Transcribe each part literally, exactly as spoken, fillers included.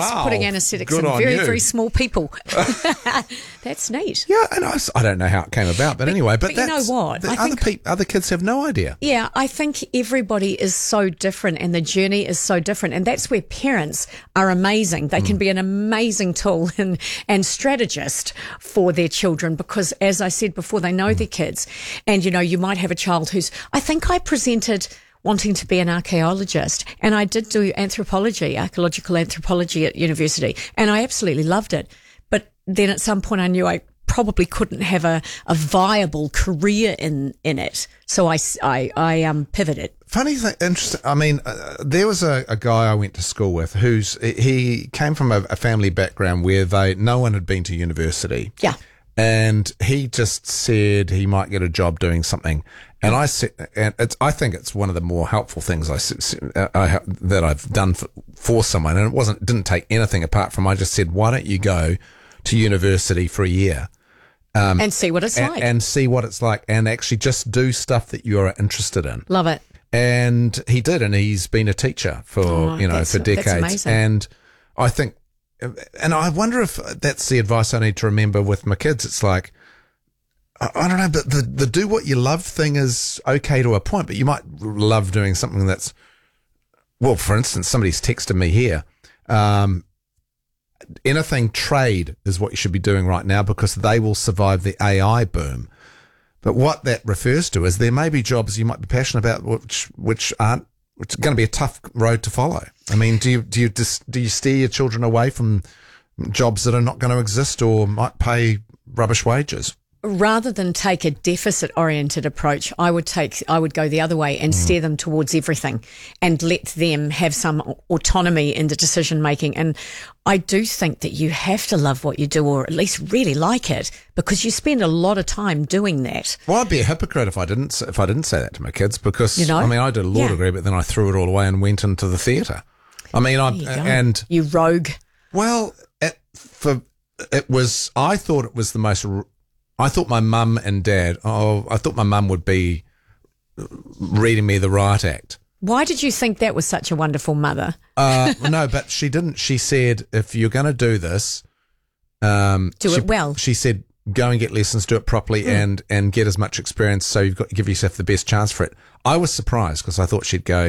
yes, wow. putting anaesthetics Good in on very, you. very small people. That's neat. Yeah, and I, s- I don't know how it came about, but, But- anyway. But, but you know that's, what? The I other, think- peop other kids have no idea. Yeah, I think everybody is so different and the journey is so different. And that's where parents are amazing. They can be an amazing tool and, and strategist for their children because, as I said before, they know their kids. And, you know, you might have a child who's, I think I presented wanting to be an archaeologist and I did do anthropology, archaeological anthropology at university, and I absolutely loved it. But then at some point I knew I probably couldn't have a, a viable career in, in it. So I, I, I um, pivoted. Funny thing, interesting. I mean, uh, there was a, a guy I went to school with who's he came from a, a family background where they no one had been to university. Yeah. And he just said he might get a job doing something. And I said, and it's, I think it's one of the more helpful things I, s- I that I've done for, for someone. And it wasn't, didn't take anything apart from, I just said, why don't you go to university for a year? Um, and see what it's and, like. And see what it's like and actually just do stuff that you're interested in. Love it. And he did. And he's been a teacher for, Oh, you know, that's- for that's decades. amazing. And I think, and I wonder if that's the advice I need to remember with my kids. It's like, I, I don't know, but the, the do what you love thing is okay to a point, but you might love doing something that's, well, for instance, somebody's texted me here. Um, anything trade is what you should be doing right now because they will survive the A I boom. But what that refers to is there may be jobs you might be passionate about which which aren't which are going to be a tough road to follow. I mean, do you do you dis, do you steer your children away from jobs that are not going to exist or might pay rubbish wages? Rather than take a deficit-oriented approach, I would take, I would go the other way and mm. steer them towards everything and let them have some autonomy in the decision-making. And I do think that you have to love what you do or at least really like it because you spend a lot of time doing that. Well, I'd be a hypocrite if I didn't if I didn't say that to my kids because, you know? I mean, I did a law yeah. degree, but then I threw it all away and went into the theatre. I mean, I you and you rogue. Well, it, for it was. I thought it was the most. I thought my mum and dad. Oh, I thought my mum would be reading me the riot act. Why did you think that was such a wonderful mother? uh, no, but she didn't. She said, if you're going to do this, um, do she, it well. She said, go and get lessons, do it properly, mm. and and get as much experience so you've got give yourself the best chance for it. I was surprised because I thought she'd go.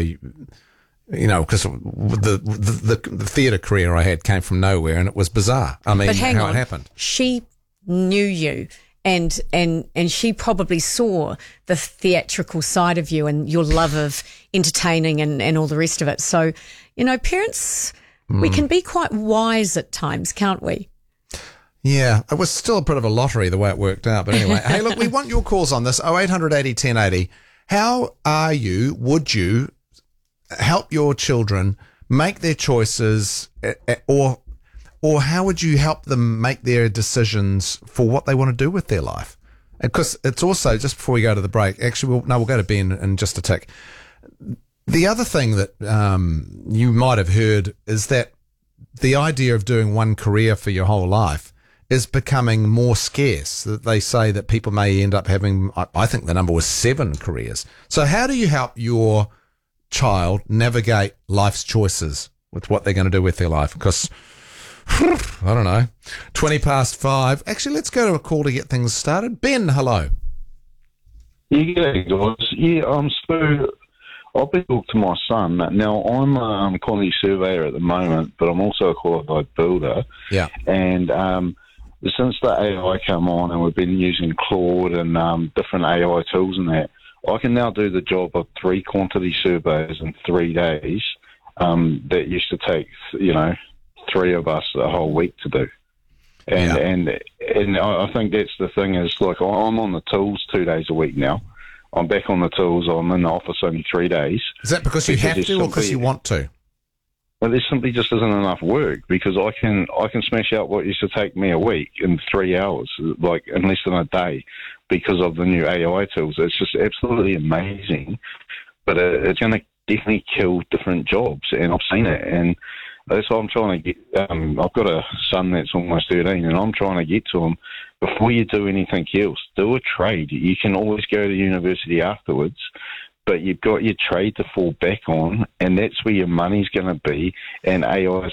You know, because the the, the, the theatre career I had came from nowhere, and it was bizarre. I mean, but hang how on. it happened. She knew you, and and and she probably saw the theatrical side of you and your love of entertaining and, and all the rest of it. So, you know, parents, mm. we can be quite wise at times, can't we? Yeah, it was still a bit of a lottery the way it worked out. But anyway, hey, look, we want your calls on this. oh eight hundred eighty ten eighty. How are you? Would you help your children make their choices, or or how would you help them make their decisions for what they want to do with their life? Because it's also, just before we go to the break, actually, we'll, no, we'll go to Ben in just a tick. The other thing that um, you might have heard is that the idea of doing one career for your whole life is becoming more scarce. That they say that people may end up having, I, I think the number was seven careers. So how do you help your child navigate life's choices with what they're going to do with their life? Because I don't know, twenty past five. Actually, let's go to a call to get things started. Ben, hello. Yeah, guys. Yeah, um, so I've been talking to my son. Now, I'm a um, quantity surveyor at the moment, but I'm also a qualified builder. Yeah. And um, since the A I came on and we've been using Claude and um, different A I tools and that, I can now do the job of three quantity surveys in three days um, that used to take, you know, three of us a whole week to do. And yeah. and and I think that's the thing is, like, I'm on the tools two days a week now. I'm back on the tools. I'm in the office only three days. Is that because you have to or because you want to? Well, there simply just isn't enough work because I can I can smash out what used to take me a week in three hours, like in less than a day, because of the new A I tools. It's just absolutely amazing, but it, it's going to definitely kill different jobs, and I've seen it. And that's what I'm trying to get. Um, I've got a son that's almost thirteen, and I'm trying to get to him. Before you do anything else, do a trade. You can always go to university afterwards, but you've got your trade to fall back on, and that's where your money's going to be, and A I is